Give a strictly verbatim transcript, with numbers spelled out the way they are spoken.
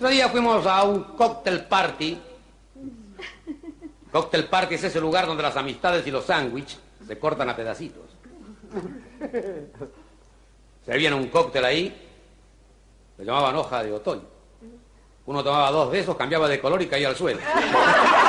Otro día fuimos a un cóctel party. Cóctel party es ese lugar donde las amistades y los sándwiches se cortan a pedacitos. Servían un cóctel ahí, lo llamaban hoja de otoño. Uno tomaba dos de esos, cambiaba de color y caía al suelo.